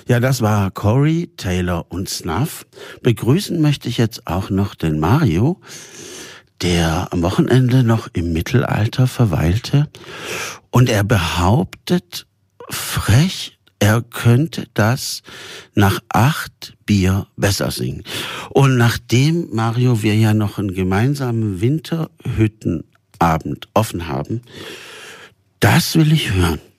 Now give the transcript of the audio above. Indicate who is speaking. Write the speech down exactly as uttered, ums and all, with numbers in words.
Speaker 1: Ja, das war Corey, Taylor und Snuff. Begrüßen möchte ich jetzt auch noch den Mario, der am Wochenende noch im Mittelalter verweilte. Und er behauptet frech, er könnte das nach acht Bier besser singen. Und nachdem, Mario, wir ja noch einen gemeinsamen Winterhüttenabend offen haben, das will ich hören.